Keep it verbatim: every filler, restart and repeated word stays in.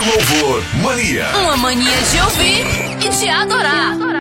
Louvor Mania. Uma mania de ouvir e de adorar.